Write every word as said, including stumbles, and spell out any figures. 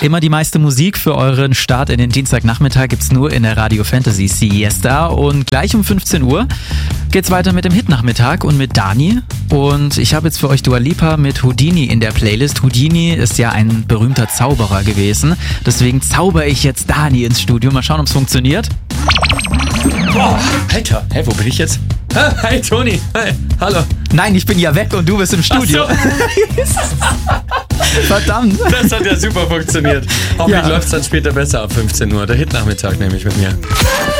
Immer die meiste Musik für euren Start in den Dienstagnachmittag gibt's nur in der Radio Fantasy Siesta. Und gleich um fünfzehn Uhr geht's weiter mit dem Hitnachmittag und mit Dani. Und ich habe jetzt für euch Dua Lipa mit Houdini in der Playlist. Houdini ist ja ein berühmter Zauberer gewesen. Deswegen zauber ich jetzt Dani ins Studio. Mal schauen, ob's funktioniert. Boah, Alter, hä, wo bin ich jetzt? Hi, Toni. Hi, hallo. Nein, ich bin ja weg und du bist im Studio. Ach so. Verdammt. Das hat ja super funktioniert. Hoffentlich Ja. läuft es dann später besser ab fünfzehn Uhr. Der Hitnachmittag nehme ich mit mir.